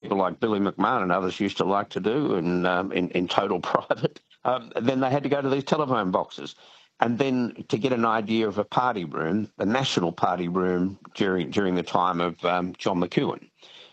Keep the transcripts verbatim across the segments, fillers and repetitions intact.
people like Billy McMahon and others used to like to do in, um, in, in total private, um, then they had to go to these telephone boxes. And then to get an idea of a party room, the national party room during during the time of um, John McEwen,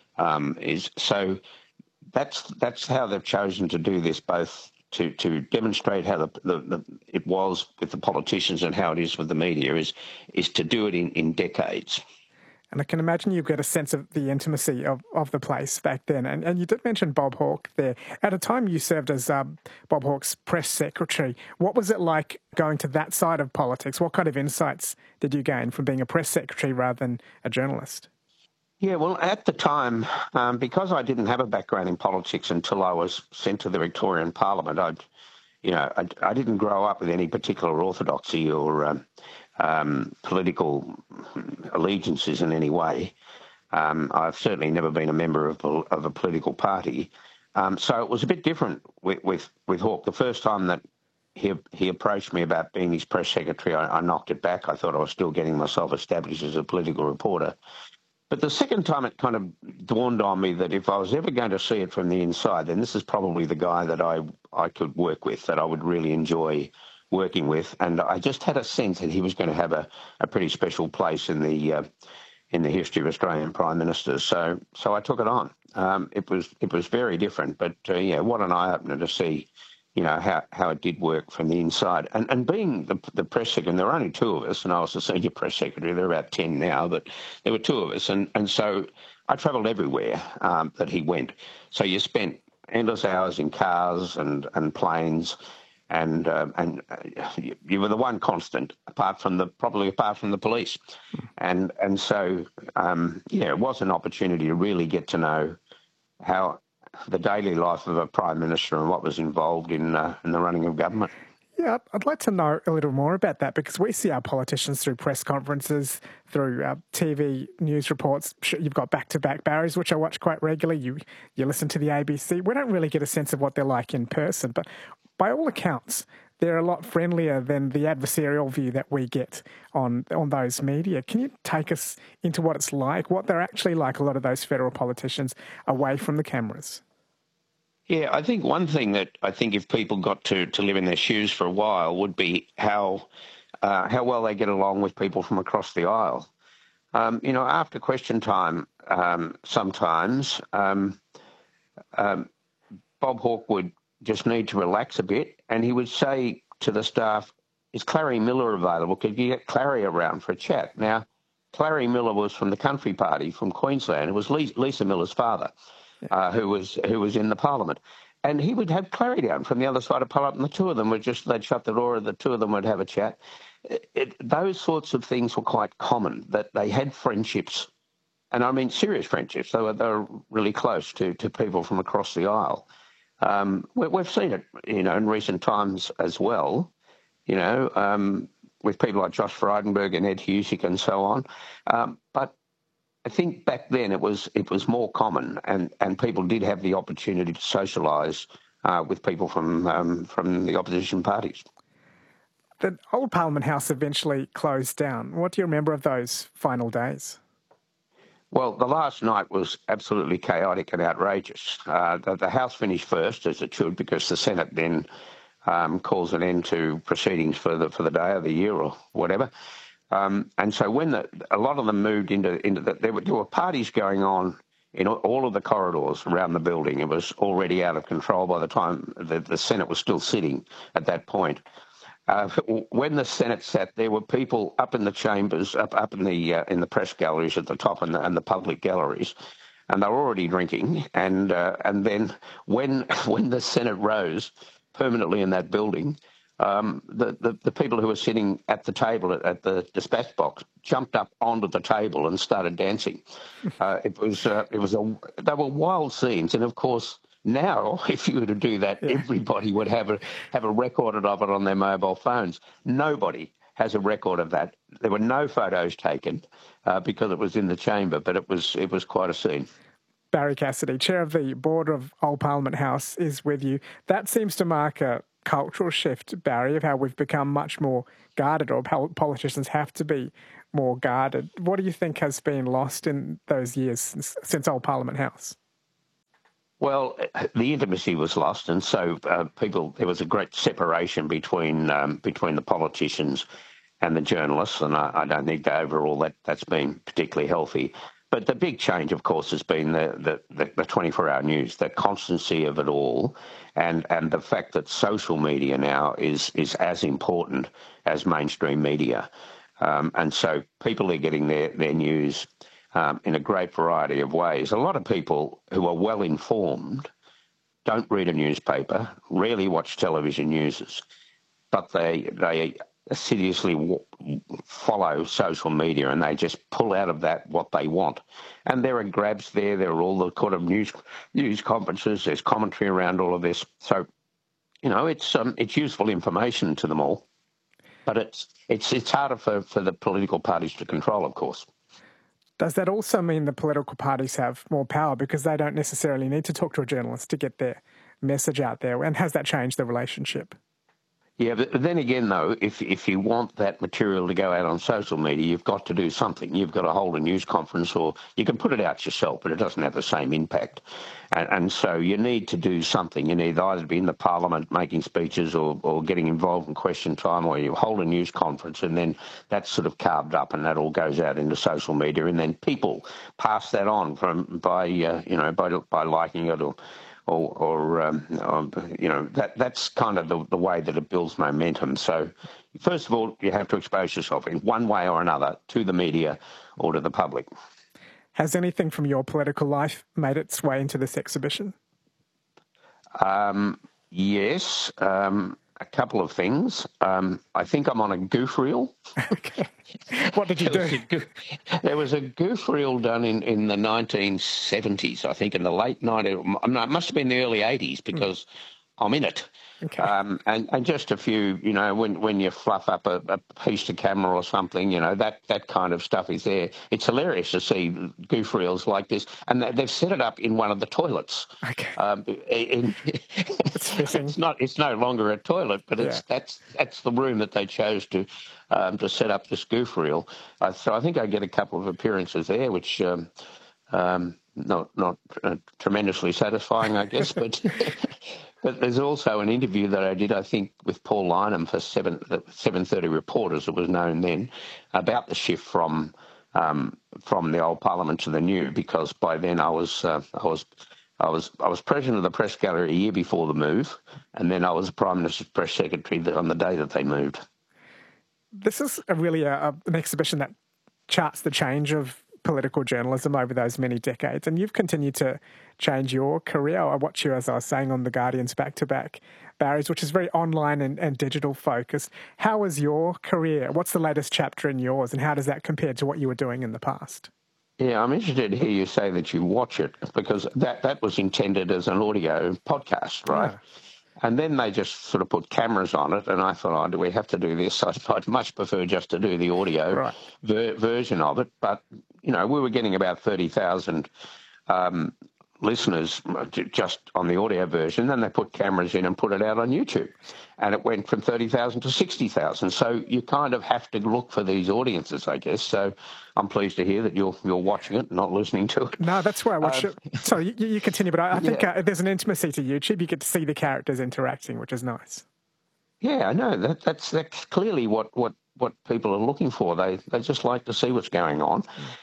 um, is so that's that's how they've chosen to do this, both to, to demonstrate how the, the, the it was with the politicians and how it is with the media, is is to do it in, in decades. And I can imagine you get a sense of the intimacy of, of the place back then. And, and you did mention Bob Hawke there. At a time you served as um, Bob Hawke's press secretary. What was it like going to that side of politics? What kind of insights did you gain from being a press secretary rather than a journalist? Yeah, well, at the time, um, because I didn't have a background in politics until I was sent to the Victorian Parliament, I'd, you know, I, I didn't grow up with any particular orthodoxy or um, um, political allegiances in any way. Um, I've certainly never been a member of, of a political party. Um, so it was a bit different with, with, with Hawke. The first time that he he approached me about being his press secretary, I, I knocked it back. I thought I was still getting myself established as a political reporter. But the second time it kind of dawned on me that if I was ever going to see it from the inside, then this is probably the guy that I, I could work with, that I would really enjoy working with. And I just had a sense that he was going to have a, a pretty special place in the uh, in the history of Australian Prime Ministers. So so I took it on. Um, it was it was very different, but uh, yeah, what an eye-opener to see, you know, how, how it did work from the inside. And and being the, the press secretary, and there were only two of us, and I was the senior press secretary. There are about ten now, but there were two of us. And, and so I travelled everywhere um, that he went. So you spent endless hours in cars and, and planes, and uh, and uh, you were the one constant, apart from the probably apart from the police. And, and so, um, yeah, it was an opportunity to really get to know how the daily life of a Prime Minister and what was involved in uh, in the running of government. Yeah, I'd like to know a little more about that, because we see our politicians through press conferences, through uh, T V news reports. You've got back-to-back Barrys, which I watch quite regularly. You you listen to the A B C. We don't really get a sense of what they're like in person, but by all accounts, they're a lot friendlier than the adversarial view that we get on, on those media. Can you take us into what it's like, what they're actually like, a lot of those federal politicians, away from the cameras? Yeah, I think one thing that I think if people got to, to live in their shoes for a while would be how uh, how well they get along with people from across the aisle. Um, you know, after question time, um, sometimes um, um, Bob Hawke would just need to relax a bit, and he would say to the staff, "Is Clary Miller available? Could you get Clary around for a chat?" Now, Clary Miller was from the Country Party from Queensland. It was Lisa Miller's father. Uh, who was who was in the Parliament, and he would have Clary down from the other side of Parliament, and the two of them would just they'd shut the door, and the two of them would have a chat. It, it, those sorts of things were quite common. That they had friendships, and I mean serious friendships. They were they were really close to to people from across the aisle. Um, we, we've seen it, you know, in recent times as well. You know, um, with people like Josh Frydenberg and Ed Husick and so on, um, but. I think back then it was it was more common, and, and people did have the opportunity to socialise uh, with people from um, from the opposition parties. The old Parliament House eventually closed down. What do you remember of those final days? Well, the last night was absolutely chaotic and outrageous. Uh, the, the House finished first, as it should, because the Senate then um, calls an end to proceedings for the for the day or the year or whatever. Um, and so when the, a lot of them moved into, into the, there were, there were parties going on in all of the corridors around the building. It was already out of control by the time the, the Senate was still sitting at that point. Uh, when the Senate sat, there were people up in the chambers, up up in the uh, in the press galleries at the top and the, and the public galleries, and they were already drinking. And uh, and then when when the Senate rose permanently in that building, Um, the, the, the people who were sitting at the table at, at the dispatch box jumped up onto the table and started dancing. Uh, it was uh, it was a they were wild scenes, and of course now if you were to do that, yeah. everybody would have a have a record of it on their mobile phones. Nobody has a record of that. There were no photos taken uh, because it was in the chamber, but it was it was quite a scene. Barry Cassidy, chair of the board of Old Parliament House, is with you. That seems to mark a cultural shift, Barry, of how we've become much more guarded, or politicians have to be more guarded. What do you think has been lost in those years since, since Old Parliament House? Well, the intimacy was lost, and so uh, people there was a great separation between um, between the politicians and the journalists, and I, I don't think that overall that that's been particularly healthy. But the big change, of course, has been the the, the twenty-four hour news, the constancy of it all, and and the fact that social media now is is as important as mainstream media, um, and so people are getting their their news um, in a great variety of ways. A lot of people who are well informed don't read a newspaper, rarely watch television news, but they they assiduously w- follow social media, and they just pull out of that what they want. And there are grabs there. There are all the kind of news news conferences. There's commentary around all of this. So, you know, it's um, it's useful information to them all, but it's it's it's harder for, for the political parties to control, of course. Does that also mean the political parties have more power because they don't necessarily need to talk to a journalist to get their message out there? And has that changed the relationship? Yeah, but then again, though, if if you want that material to go out on social media, you've got to do something. You've got to hold a news conference, or you can put it out yourself, but it doesn't have the same impact. And, and so you need to do something. You need either to be in the parliament making speeches or, or getting involved in question time, or you hold a news conference, and then that's sort of carved up, and that all goes out into social media, and then people pass that on from by uh, you know by by liking it or. Or, or, um, or, you know, that that's kind of the, the way that it builds momentum. So, first of all, you have to expose yourself in one way or another to the media or to the public. Has anything from your political life made its way into this exhibition? Um, yes, um, a couple of things. Um, I think I'm on a goof reel. Okay. What did you do? There was a goof reel done in, in the nineteen seventies, I think, in the late nineties. No, it must have been the early eighties because mm. I'm in it. Okay. Um, and, and just a few, you know, when, when you fluff up a, a piece to camera or something, you know, that, that kind of stuff is there. It's hilarious to see goof reels like this. And they've set it up in one of the toilets. Okay. Um, in, it's fitting. It's not, it's no longer a toilet, but it's, yeah. that's, that's the room that they chose to, um, to set up this goof reel. Uh, so I think I get a couple of appearances there, which, um, um, not, not uh, tremendously satisfying, I guess, but, But there's also an interview that I did, I think, with Paul Lynham for seven seven thirty Reporters, it was known then, about the shift from um, from the old Parliament to the new. Because by then I was uh, I was I was I was president of the press gallery a year before the move, and then I was Prime Minister's press secretary on the day that they moved. This is a really a, an exhibition that charts the change of political journalism over those many decades, and you've continued to change your career. I watch you, as I was saying, on The Guardian's back-to-back Barry's, which is very online and, and digital focused. How is your career? What's the latest chapter in yours, and how does that compare to what you were doing in the past? Yeah, I'm interested to hear you say that you watch it, because that, that was intended as an audio podcast, right? Yeah. And then they just sort of put cameras on it, and I thought, oh, do we have to do this? I'd much prefer just to do the audio right. ver- version of it. But, you know, we were getting about thirty thousand um, listeners just on the audio version. Then they put cameras in and put it out on YouTube. And it went from thirty thousand to sixty thousand. So you kind of have to look for these audiences, I guess. So I'm pleased to hear that you're you're watching it, not listening to it. No, that's where I watch um, it. Sorry, you, you continue, but I, I think yeah. uh, there's an intimacy to YouTube. You get to see the characters interacting, which is nice. Yeah, I know. That, that's that's clearly what, what, what people are looking for. They they just like to see what's going on.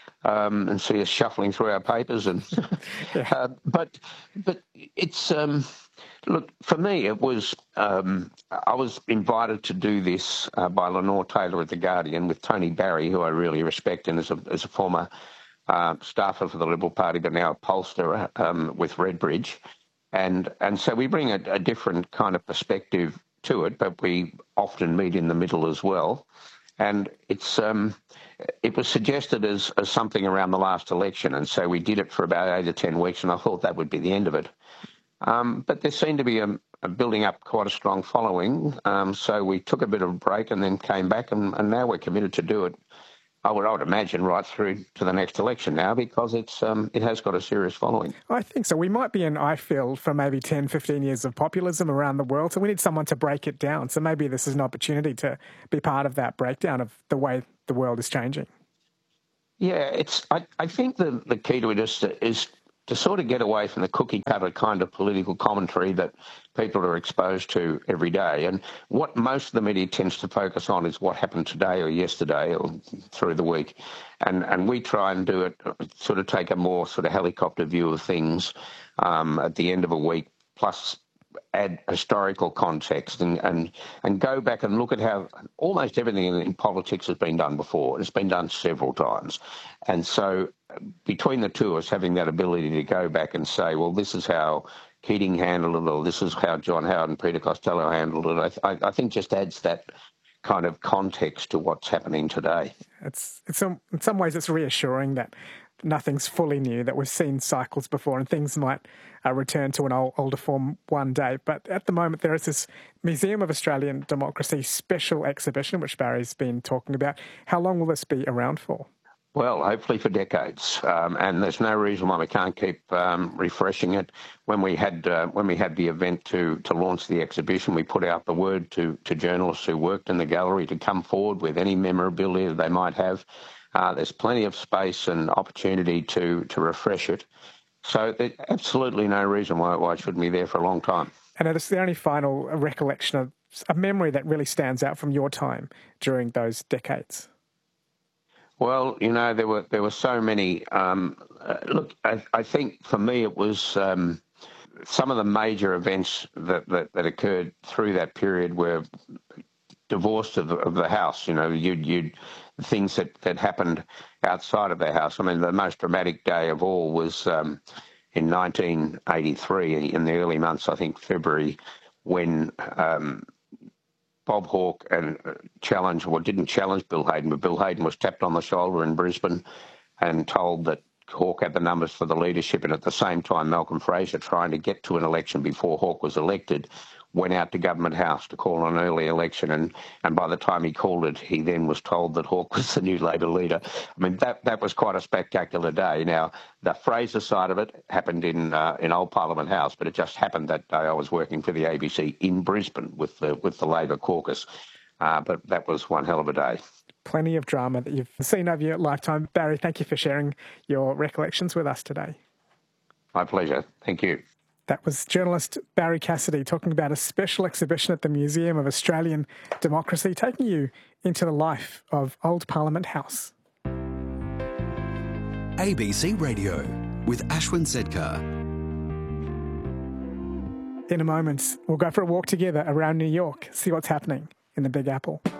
Um, and see us shuffling through our papers, and yeah. uh, but but it's um, look, for me it was um, I was invited to do this uh, by Lenore Taylor at The Guardian with Tony Barry, who I really respect, and as a as a former uh, staffer for the Liberal Party, but now a pollster um, with Redbridge, and and so we bring a, a different kind of perspective to it, but we often meet in the middle as well. And it's um, it was suggested as, as something around the last election, and so we did it for about eight or ten weeks, and I thought that would be the end of it. Um, but there seemed to be a, a building up quite a strong following, um, so we took a bit of a break and then came back, and, and now we're committed to do it. I would, I would imagine right through to the next election now, because it's um, it has got a serious following. I think so. We might be in, I feel, for maybe ten, fifteen years of populism around the world, so we need someone to break it down. So maybe this is an opportunity to be part of that breakdown of the way the world is changing. Yeah, it's. I, I think the, the key to it is, is to sort of get away from the cookie-cutter kind of political commentary that people are exposed to every day. And what most of the media tends to focus on is what happened today or yesterday or through the week. And and we try and do it, sort of take a more sort of helicopter view of things um, at the end of a week, plus add historical context and, and, and go back and look at how almost everything in, in politics has been done before. It's been done several times. And so between the two of us, having that ability to go back and say, well, this is how Keating handled it, or this is how John Howard and Peter Costello handled it, I, I think just adds that kind of context to what's happening today. It's, it's some, in some ways it's reassuring that nothing's fully new, that we've seen cycles before and things might uh, return to an old, older form one day. But at the moment, there is this Museum of Australian Democracy special exhibition, which Barry's been talking about. How long will this be around for? Well, hopefully for decades, um, and there's no reason why we can't keep um, refreshing it. When we had uh, when we had the event to to launch the exhibition, we put out the word to to journalists who worked in the gallery to come forward with any memorabilia they might have. Uh, there's plenty of space and opportunity to to refresh it. So there's absolutely no reason why, why it shouldn't be there for a long time. And it's the only final recollection of a memory that really stands out from your time during those decades. Well, you know, there were there were so many. Um, uh, look, I, I think for me it was um, some of the major events that, that, that occurred through that period were divorced of the, of the house. You know, you'd, you'd things that, that happened outside of the house. I mean, the most dramatic day of all was um, in nineteen eighty-three, in the early months, I think February, when um, Bob Hawke and challenged, well, didn't challenge Bill Hayden, but Bill Hayden was tapped on the shoulder in Brisbane and told that Hawke had the numbers for the leadership. And at the same time, Malcolm Fraser, trying to get to an election before Hawke was elected, went out to Government House to call an early election. And, and by the time he called it, he then was told that Hawke was the new Labor leader. I mean, that, that was quite a spectacular day. Now, the Fraser side of it happened in uh, in Old Parliament House, but it just happened that day I was working for the A B C in Brisbane with the, with the Labor caucus. Uh, but that was one hell of a day. Plenty of drama that you've seen over your lifetime. Barry, thank you for sharing your recollections with us today. My pleasure. Thank you. That was journalist Barry Cassidy talking about a special exhibition at the Museum of Australian Democracy, taking you into the life of Old Parliament House. A B C Radio with Ashwin Sedkar. In a moment, we'll go for a walk together around New York, see what's happening in the Big Apple.